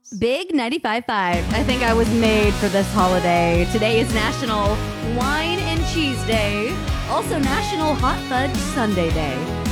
Big 95.5. I think I was made for this holiday. Today is National Wine and Cheese Day. Also National Hot Fudge Sundae Day.